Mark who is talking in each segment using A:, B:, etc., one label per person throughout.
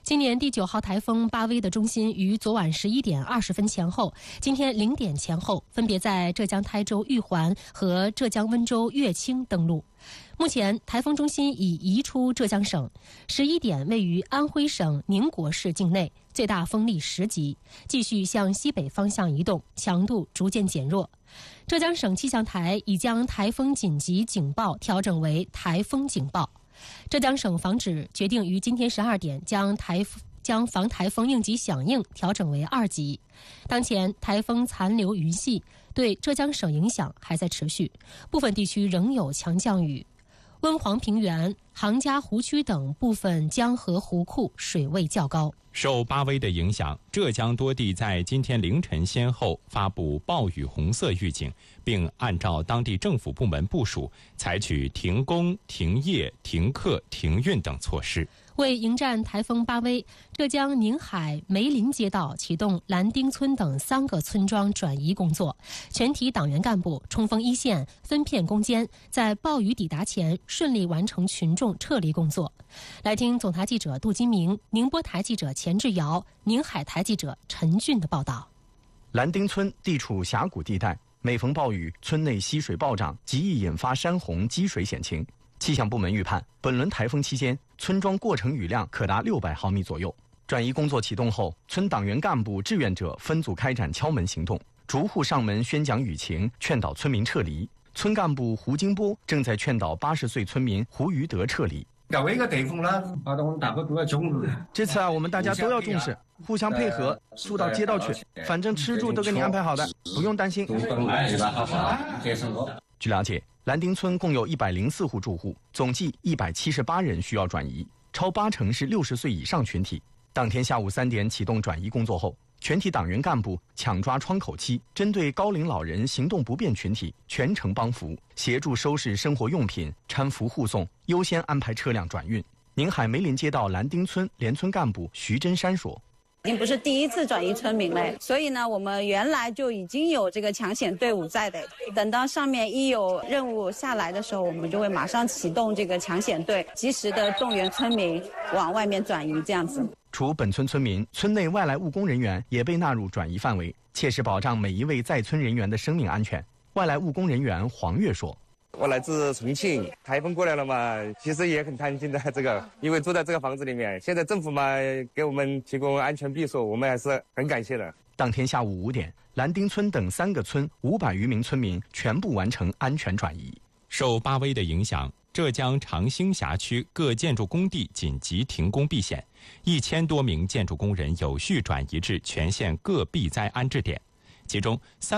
A: 今年第9号台风巴威的中心于昨晚11点20分前后，今天0点前后，分别在浙江台州玉环和浙江温州乐清登陆。目前，台风中心已移出浙江省，11点位于安徽省宁国市境内，最大风力10级，继续向西北方向移动，强度逐渐减弱。浙江省气象台已将台风紧急警报调整为台风警报。浙江省防指决定于今天12点将防台风应急响应调整为2级。当前台风残留余系，对浙江省影响还在持续，部分地区仍有强降雨。温黄平原、杭嘉湖区等部分江河湖库水位较高。
B: 受巴威的影响，浙江多地在今天凌晨先后发布暴雨红色预警，并按照当地政府部门部署，采取停工、停业、停课、停运等措施。
A: 为迎战台风巴威，浙江宁海梅林街道启动蓝丁村等3个村庄转移工作，全体党员干部冲锋一线，分片攻坚，在暴雨抵达前顺利完成群众撤离工作。来听总台记者杜金明、宁波台记者钱志尧、宁海台记者陈俊的报道。
C: 蓝丁村地处峡谷地带，每逢暴雨，村内溪水暴涨，极易引发山洪积水险情。气象部门预判，本轮台风期间，村庄过程雨量可达600毫米左右。转移工作启动后，村党员干部、志愿者分组开展敲门行动，逐户上门宣讲雨情，劝导村民撤离。村干部胡金波正在劝导80岁村民胡余德撤离。
D: 搞一个台风了，把我们大家都要重视。
C: 这次我们大家都要重视，互相配合，疏到街道去，反正吃住都给你安排好的，不用担心。据了解，蓝丁村共有104户住户，总计178人需要转移，超80%是60岁以上群体。当天下午3点启动转移工作后，全体党员干部抢抓窗口期，针对高龄老人、行动不便群体全程帮扶，协助收拾生活用品，搀扶护送，优先安排车辆转运。宁海梅林街道蓝丁村联村干部徐真山说：“
E: 已经不是第一次转移村民了，所以呢，我们原来就已经有这个抢险队伍在的。等到上面一有任务下来的时候，我们就会马上启动这个抢险队，及时的动员村民往外面转移，这样子。”
C: 除本村村民，村内外来务工人员也被纳入转移范围，切实保障每一位在村人员的生命安全。外来务工人员黄月说：“
F: 我来自重庆，台风过来了嘛，其实也很担心的因为住在这个房子里面，现在政府嘛给我们提供安全避暑，我们还是很感谢的。”
C: 当天下午5点，蓝丁村等3个村500余名村民全部完成安全转移。
B: 受巴威的影响，浙江长兴辖区各建筑工地紧急停工避险，1000多名建筑工人有序转移至全县各避灾安置点，其中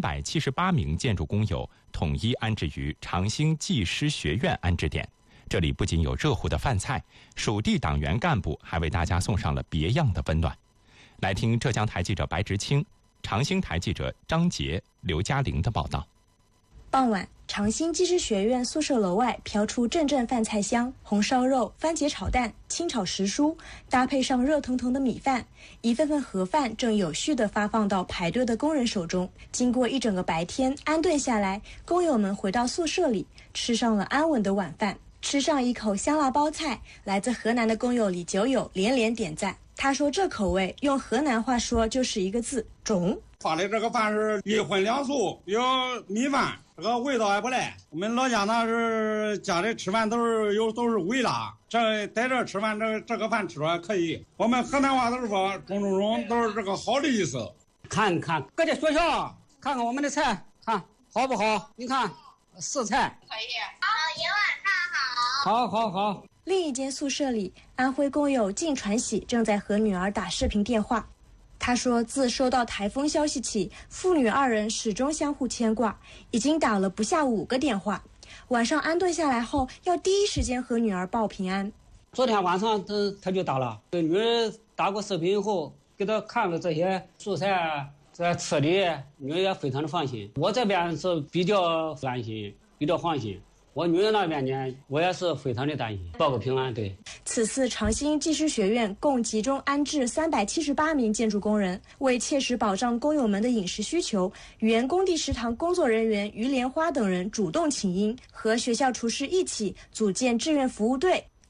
B: 378名建筑工友统一安置于长兴技师学院安置点。这里不仅有热乎的饭菜，属地党员干部还为大家送上了别样的温暖。来听浙江台记者白直清、长兴台记者张杰、刘嘉玲的报道。
G: 傍晚，长兴技师学院宿舍楼外飘出阵阵饭菜香，红烧肉、番茄炒蛋、清炒时蔬，搭配上热腾腾的米饭，一份份盒饭正有序地发放到排队的工人手中。经过一整个白天安顿下来，工友们回到宿舍里，吃上了安稳的晚饭。吃上一口香辣包菜，来自河南的工友李九友连连点赞。他说这口味用河南话说就是一个字：种。
H: 发的这个饭是1荤2素，有米饭，这个味道还不赖。我们老家呢是家里吃饭都是微辣，在这吃饭这个饭吃还可以。我们河南话都是说种都是这个好的意思。
D: 看看各家学校，看看我们的菜，看好不好？你看4菜
I: 可以，好，一碗饭好。
D: 好。
G: 另一间宿舍里，安徽工友靳传喜正在和女儿打视频电话。他说，自收到台风消息起，父女2人始终相互牵挂，已经打了不下5个电话。晚上安顿下来后，要第一时间和女儿报平安。
D: 昨天晚上他就打了，给女儿打过视频后，给她看了这些蔬菜在吃的，女儿也非常的放心。我这边是比较担心，比较放心。我女儿那边呢，我也是非常的担心，报个平安。对，
G: 此次长兴技师学院共集中安置378名建筑工人，为切实保障工友们的饮食需求，原工地食堂工作人员于莲花等人主动请缨，和学校厨师一起组建志愿服务队，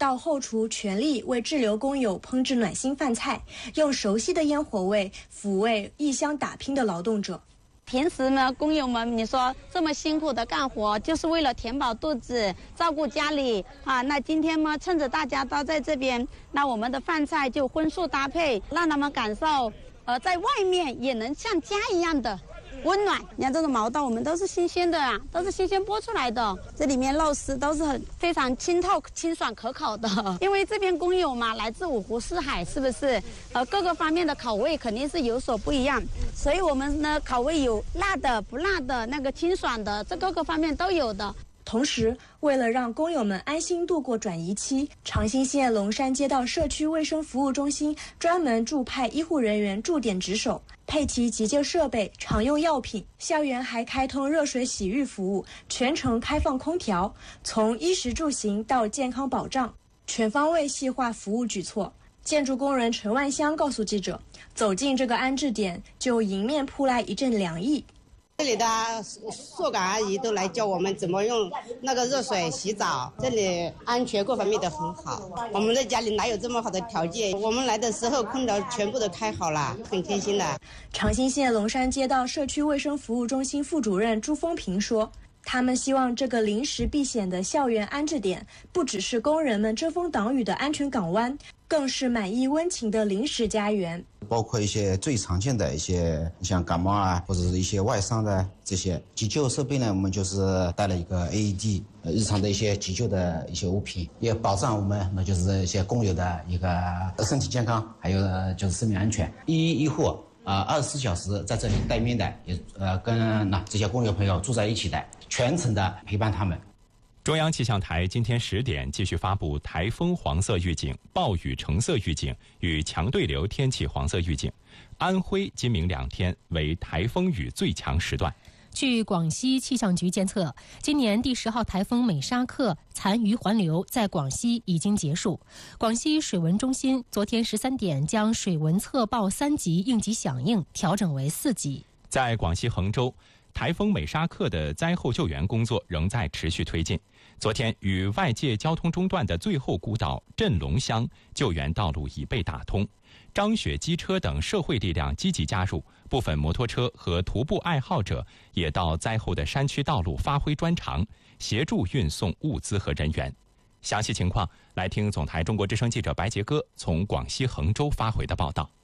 G: 到后厨全力为滞留工友烹制暖心饭菜，用熟悉的烟火味抚慰异乡打拼的劳动者。
E: 平时呢，工友们你说这么辛苦的干活，就是为了填饱肚子，照顾家里啊。那今天嘛，趁着大家都在这边，那我们的饭菜就荤素搭配，让他们感受，在外面也能像家一样的温暖。你看这种毛豆，我们都是新鲜的啊，都是新鲜剥出来的。这里面肉丝都是非常清透、清爽可口的。因为这边工友嘛，来自五湖四海，是不是？各个方面的口味肯定是有所不一样。所以我们呢，口味有辣的、不辣的，那个清爽的，这各个方面都有的。
G: 同时，为了让工友们安心度过转移期，长兴县龙山街道社区卫生服务中心专门驻派医护人员驻点值守，配齐急救设备、常用药品。校园还开通热水洗浴服务，全程开放空调，从衣食住行到健康保障，全方位细化服务举措。建筑工人陈万香告诉记者，走进这个安置点，就迎面扑来一阵凉意。
J: 这里的宿管阿姨都来教我们怎么用那个热水洗澡，这里安全各方面都很好。我们在家里哪有这么好的条件？我们来的时候空调全部都开好了，很贴心的。
G: 长兴县龙山街道社区卫生服务中心副主任朱峰平说，他们希望这个临时避险的校园安置点不只是工人们遮风挡雨的安全港湾，更是满意温情的临时家园。
K: 包括一些最常见的一些像感冒啊，或者是一些外伤的这些急救设备呢，我们就是带了一个 AED， 日常的一些急救的一些物品，也保障我们那就是一些工友的一个身体健康，还有就是生命安全。医护24小时在这里待命的，也跟这些工友朋友住在一起的，全程的陪伴他们。
B: 中央气象台今天10点继续发布台风黄色预警、暴雨橙色预警与强对流天气黄色预警。安徽今明2天为台风雨最强时段。
A: 据广西气象局监测，今年第10号台风美沙克残余环流在广西已经结束。广西水文中心昨天13点将水文测报3级应急响应调整为4级。
B: 在广西衡州，台风美沙克的灾后救援工作仍在持续推进。昨天与外界交通中断的最后孤岛镇龙乡救援道路已被打通，张雪机车等社会力量积极加入，部分摩托车和徒步爱好者也到灾后的山区道路发挥专长，协助运送物资和人员。详细情况来听总台中国之声记者白杰哥从广西衡州发回的报道。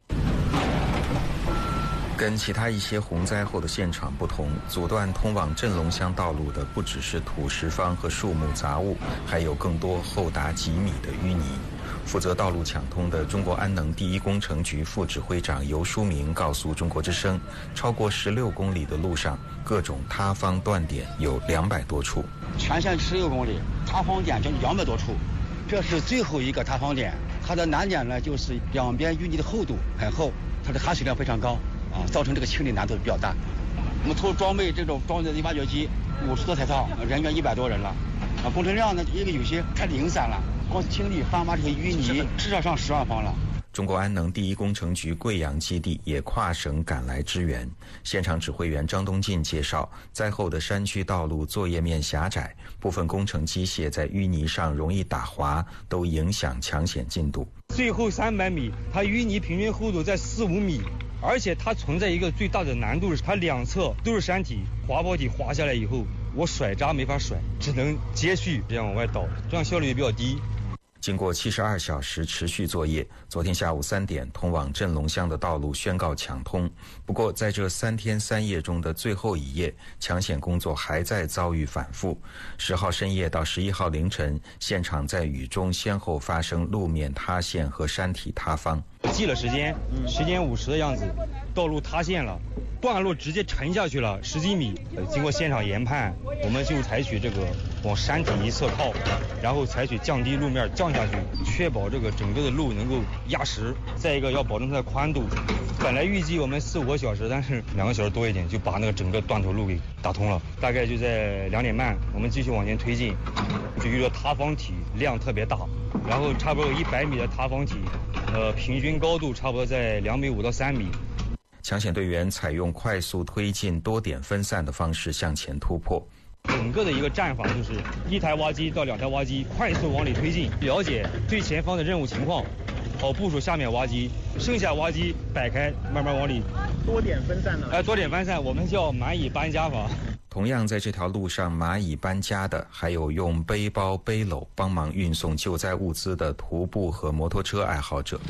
L: 跟其他一些洪灾后的现场不同，阻断通往镇龙乡道路的不只是土石方和树木杂物，还有更多厚达几米的淤泥。负责道路抢通的中国安能第一工程局副指挥长尤书明告诉中国之声，超过16公里的路上，各种塌方断点有200多处。
M: 全线16公里，塌方点将近200多处。这是最后一个塌方点，它的难点呢，就是两边淤泥的厚度很厚，它的含水量非常高。造成这个清理难度比较大。我们投装备这种装载的挖掘机50多台套，人员100多人了。工程量呢，因为有些太零散了，光清理翻挖这些淤泥，至少上10万方了。
L: 中国安能第一工程局贵阳基地也跨省赶来支援。现场指挥员张东进介绍，灾后的山区道路作业面狭窄，部分工程机械在淤泥上容易打滑，都影响抢险进度。
N: 最后300米，它淤泥平均厚度在4-5米。而且它存在一个最大的难度，是它两侧都是山体，滑坡体滑下来以后，我甩渣没法甩，只能接续这样往外倒，这样效率也比较低。
L: 经过72小时持续作业，昨天下午3点，通往镇龙乡的道路宣告抢通。不过，在这3天3夜中的最后一夜，抢险工作还在遭遇反复。10号深夜到11号凌晨，现场在雨中先后发生路面塌陷和山体塌方。
N: 记了时间，10点50的样子，道路塌陷了，段落直接沉下去了10几米。经过现场研判，我们就采取这个往山体一侧靠，然后采取降低路面降下去，确保这个整个的路能够压实。再一个要保证它的宽度，本来预计我们4-5个小时，但是2个小时多一点就把那个整个断头路给打通了。大概就在2点半，我们继续往前推进，就遇到塌方体量特别大，然后差不多有100米的塌方体，平均高度差不多在2.5米到3米。
L: 抢险队员采用快速推进、多点分散的方式向前突破。
N: 整个的一个战法就是1台挖机到2台挖机快速往里推进，了解最前方的任务情况，好部署下面挖机，剩下挖机摆开慢慢往里。
O: 多点分散呢？
N: 多点分散，我们叫蚂蚁搬家法。
L: 同样在这条路上蚂蚁搬家的，还有用背包背篓帮忙运送救灾物资的徒步和摩托车爱好者。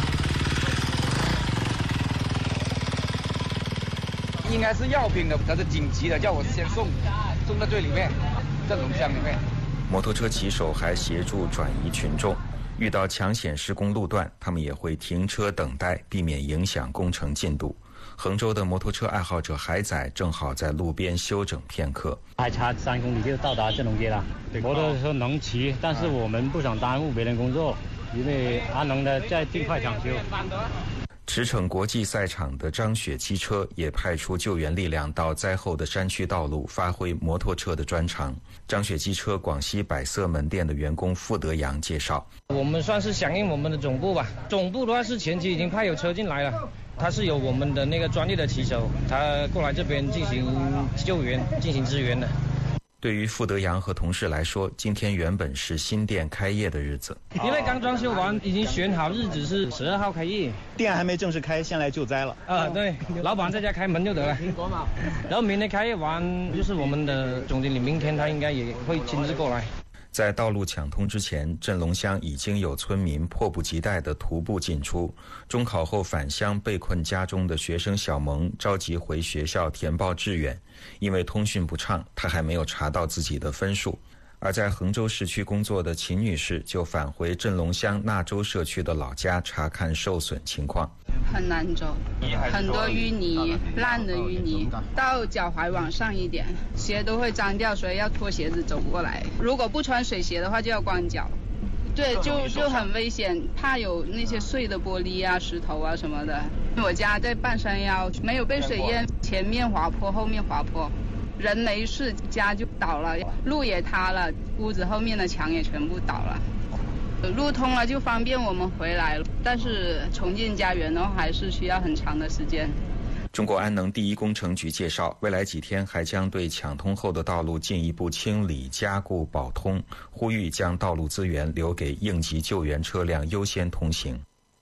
P: 应该是药品的，它是紧急的，叫我先送到最里面，镇龙乡里面。
L: 摩托车骑手还协助转移群众，遇到抢险施工路段，他们也会停车等待，避免影响工程进度。衡州的摩托车爱好者海仔正好在路边休整片刻。
Q: 还差3公里就到达镇龙街了。摩托车能骑，但是我们不想耽误别人工作，因为安能的在尽快抢修。
L: 驰骋国际赛场的张雪机车也派出救援力量到灾后的山区道路，发挥摩托车的专长。张雪机车广西百色门店的员工付德阳介绍：
R: 我们算是响应我们的总部吧，总部的话是前期已经派有车进来了，他是有我们的那个专业的骑手，他过来这边进行救援、进行支援的。
L: 对于付德阳和同事来说，今天原本是新店开业的日子，
R: 因为刚装修完，已经选好日子是12号开业，
O: 店还没正式开，先来救灾了。
R: 对，老板在家开门就得了。然后明天开业完，就是我们的总经理，明天他应该也会亲自过来。
L: 在道路抢通之前，镇龙乡已经有村民迫不及待地徒步进出。中考后返乡被困家中的学生小萌着急回学校填报志愿，因为通讯不畅，他还没有查到自己的分数。而在衡州市区工作的秦女士就返回镇龙乡纳州社区的老家查看受损情况。
S: 很难走，很多淤泥，烂的淤泥，到脚踝往上一点，鞋都会脏掉，所以要脱鞋子走过来。如果不穿水鞋的话，就要光脚。对，就很危险，怕有那些碎的玻璃啊、石头啊什么的。我家在半山腰，没有被水淹，前面滑坡，后面滑坡。人没事，家就倒了，路也塌了，屋子后面的墙也全部倒了。路通了就方便我们回来了，但是重建家园的话还是需要很长的时间。
L: 中国安能第一工程局介绍，未来几天还将对抢通后的道路进一步清理、加固、保通，呼吁将道路资源留给应急救援车辆优先通行。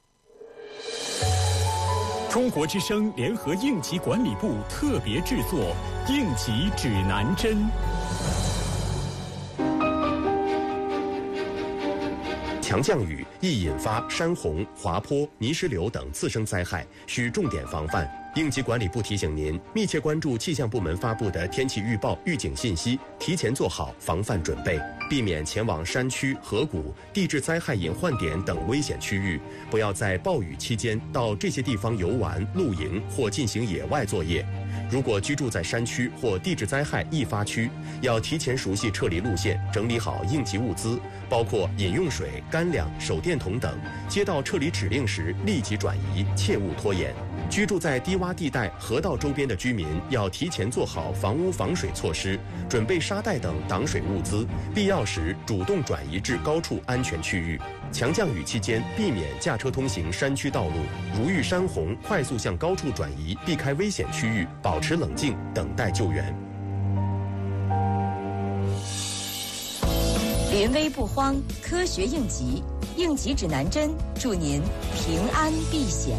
T: 中国之声联合应急管理部特别制作《应急指南针》。
U: 强降雨易引发山洪、滑坡、泥石流等次生灾害，需重点防范。应急管理部提醒您，密切关注气象部门发布的天气预报、预警信息，提前做好防范准备，避免前往山区、河谷、地质灾害隐患点等危险区域。不要在暴雨期间到这些地方游玩、露营或进行野外作业。如果居住在山区或地质灾害易发区，要提前熟悉撤离路线，整理好应急物资，包括饮用水、干粮、手电筒等。接到撤离指令时立即转移，切勿拖延。居住在低洼地带、河道周边的居民要提前做好防污防水措施，准备沙袋等挡水物资，必要时主动转移至高处安全区域。强降雨期间，避免驾车通行山区道路，如遇山洪，快速向高处转移，避开危险区域，保持冷静，等待救援。
V: 临危不慌，科学应急，应急指南针，祝您平安避险。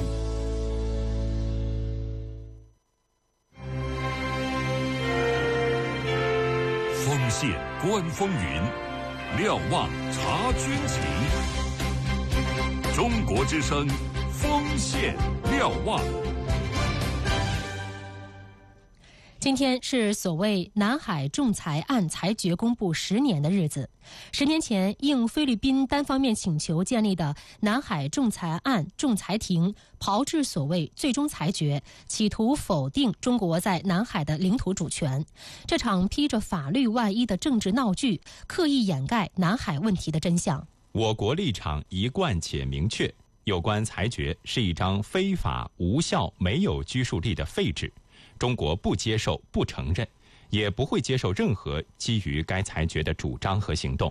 T: 锋线观风云，瞭望察军情。中国之声，锋线瞭望。
A: 今天是所谓南海仲裁案裁决公布10年的日子。10年前，应菲律宾单方面请求建立的南海仲裁案仲裁庭炮制所谓最终裁决，企图否定中国在南海的领土主权。这场披着法律外衣的政治闹剧，刻意掩盖南海问题的真相。
B: 我国立场一贯且明确，有关裁决是一张非法、无效、没有拘束力的废纸。中国不接受、不承认，也不会接受任何基于该裁决的主张和行动。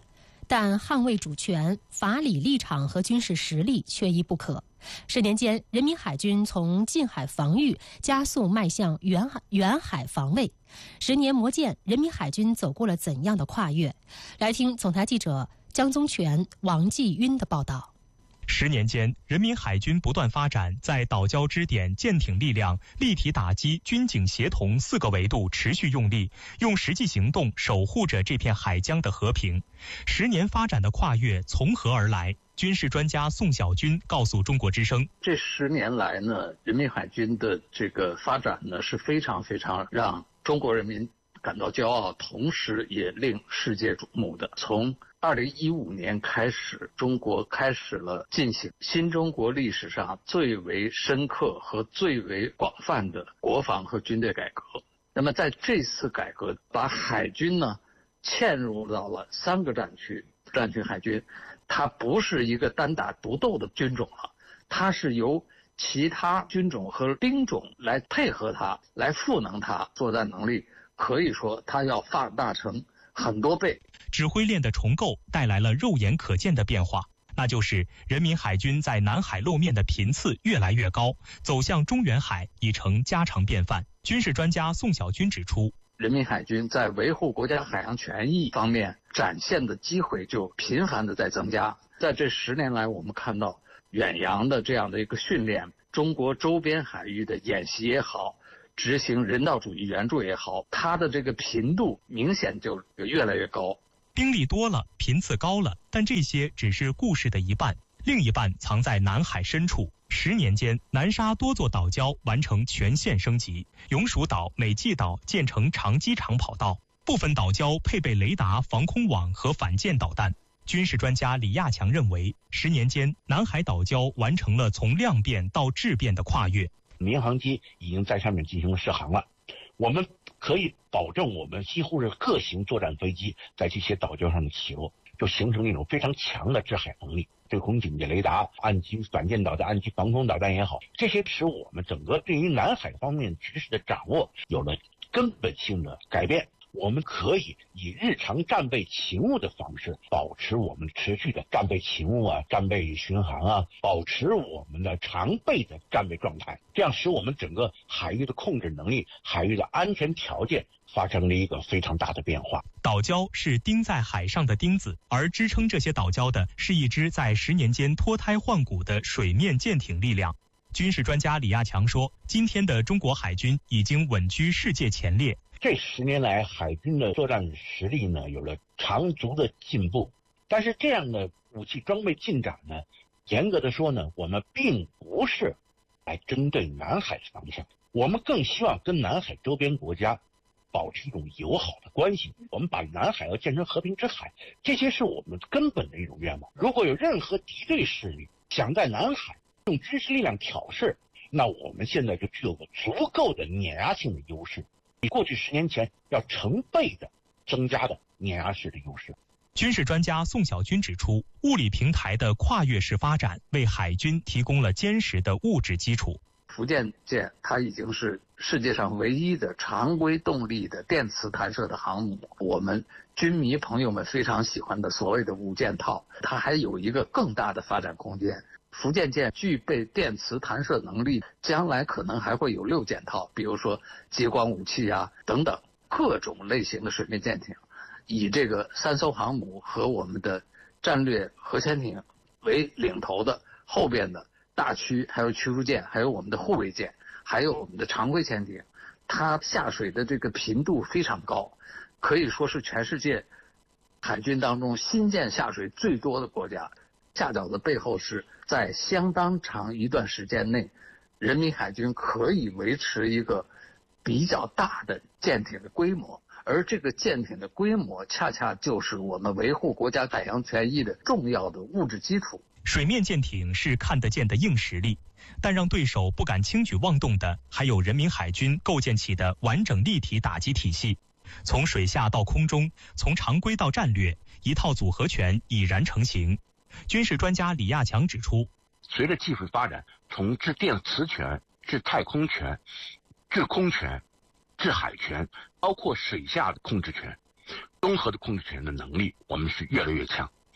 A: 但捍卫主权、法理立场和军事实力缺一不可。10年间，人民海军从近海防御加速迈向远海防卫。10年磨剑，人民海军走过了怎样的跨越？来听总台记者江宗全、王继晕的报道。
C: 10年间，人民海军不断发展，在岛礁支点舰艇力量、立体打击、军警协同4个维度持续用力，用实际行动守护着这片海疆的和平。10年发展的跨越从何而来？军事专家宋小军告诉中国之声，
F: 这10年来呢，人民海军的这个发展呢是非常非常让中国人民感到骄傲，同时也令世界瞩目的。从2015年开始，中国开始了进行新中国历史上最为深刻和最为广泛的国防和军队改革。那么在这次改革，把海军呢嵌入到了3个战区。战区海军它不是一个单打独斗的军种了，它是由其他军种和兵种来配合它，来赋能它，作战能力可以说它要放大成很多倍。
C: 指挥链的重构带来了肉眼可见的变化，那就是人民海军在南海露面的频次越来越高，走向中远海已成家常便饭。军事专家宋小军指出，
F: 人民海军在维护国家海洋权益方面展现的机会就频繁的在增加。在这10年来，我们看到远洋的这样的一个训练，中国周边海域的演习也好，执行人道主义援助也好，它的这个频度明显就越来越高。
C: 兵力多了，频次高了，但这些只是故事的一半，另一半藏在南海深处。10年间，南沙多座岛礁完成全线升级，永暑岛、美济岛建成长机场跑道，部分岛礁配备雷达、防空网和反舰导弹。军事专家李亚强认为，10年间，南海岛礁完成了从量变到质变的跨越。
W: 民航机已经在上面进行了试航了，我们可以保证我们几乎是各型作战飞机在这些岛礁上的起落，就形成一种非常强的制海能力。对空警戒雷达、岸基反舰导弹、岸基防空导弹也好，这些使我们整个对于南海方面知识的掌握有了根本性的改变。我们可以以日常战备勤务的方式，保持我们持续的战备勤务啊、战备巡航啊，保持我们的常备的战备状态，这样使我们整个海域的控制能力、海域的安全条件发生了一个非常大的变化。
C: 岛礁是钉在海上的钉子，而支撑这些岛礁的是一支在10年间脱胎换骨的水面舰艇力量。军事专家李亚强说，今天的中国海军已经稳居世界前列。
W: 这10年来，海军的作战实力呢有了长足的进步，但是这样的武器装备进展呢，严格的说呢，我们并不是来针对南海方向，我们更希望跟南海周边国家保持一种友好的关系，我们把南海要建成和平之海，这些是我们根本的一种愿望。如果有任何敌对势力想在南海用军事力量挑事，那我们现在就具有个足够的碾压性的优势，比过去10年前要成倍的增加的碾压式的优势。
C: 军事专家宋小军指出，物理平台的跨越式发展为海军提供了坚实的物质基础。
F: 福建舰它已经是世界上唯一的常规动力的电磁弹射的航母，我们军迷朋友们非常喜欢的所谓的5件套，它还有一个更大的发展空间。福建舰具备电磁弹射能力，将来可能还会有6件套，比如说激光武器啊等等各种类型的水面舰艇，以这个3艘航母和我们的战略核潜艇为领头的，后边的大驱还有驱逐舰，还有我们的护卫舰，还有我们的常规潜艇，它下水的这个频度非常高，可以说是全世界海军当中新舰下水最多的国家。下饺子背后是在相当长一段时间内，人民海军可以维持一个比较大的舰艇的规模，而这个舰艇的规模恰恰就是我们维护国家海洋权益的重要的物质基础。
C: 水面舰艇是看得见的硬实力，但让对手不敢轻举妄动的，还有人民海军构建起的完整立体打击体系。从水下到空中，从常规到战略，一套组合拳已然成型。军事专家李亚强指出，
W: 随着技术发展，从制电磁权、制太空权、制空权、制海权，包括水下的控制权、综合的控制权的能力，我们是越来越强。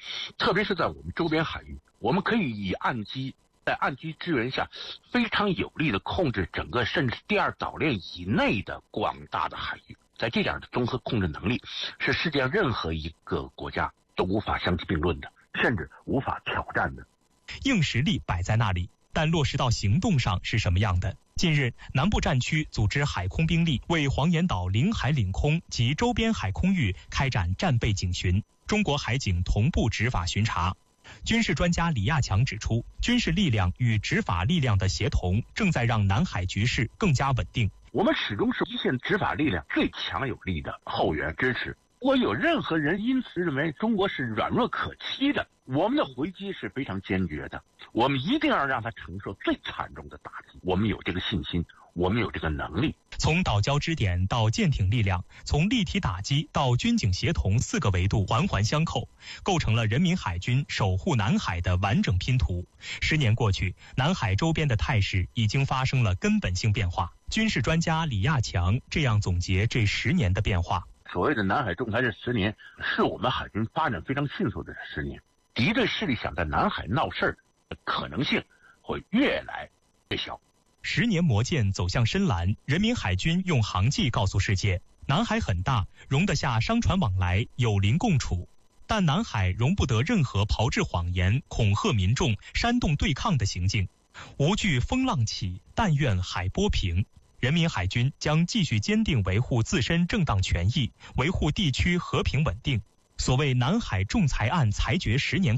W: 特别是在我们周边海域，我们可以在岸基支援下，非常有力地控制整个甚至第二岛链以内的广大的海域。在这点的综合控制能力，是世界上任何一个国家都无法相提并论的，甚至无法挑战的。
C: 硬实力摆在那里，但落实到行动上是什么样的？近日，南部战区组织海空兵力为黄岩岛领海领空及周边海空域开展战备警巡，中国海警同步执法巡查。军事专家李亚强指出，军事力量与执法力量的协同正在让南海局势更加稳定。
W: 我们始终是一线执法力量最强有力的后援支持。如果有任何人因此认为中国是软弱可欺的，我们的回击是非常坚决的。我们一定要让他承受最惨重的打击。我们有这个信心，我们有这个能力。
C: 从岛礁支点到舰艇力量，从立体打击到军警协同4个维度环环相扣，构成了人民海军守护南海的完整拼图。10年过去，南海周边的态势已经发生了根本性变化。军事专家李亚强这样总结这10年的变化。
W: 所谓的南海仲裁这10年，是我们海军发展非常迅速的10年。敌对势力想在南海闹事儿的可能性会越来越小。
C: 10年磨剑走向深蓝，人民海军用航迹告诉世界，南海很大，容得下商船往来，友邻共处。但南海容不得任何炮制谎言、恐吓民众、煽动对抗的行径。无惧风浪起，但愿海波平。人民海军将继续坚定维护自身正当权益，维护地区和平稳定。所谓南海仲裁案裁决10年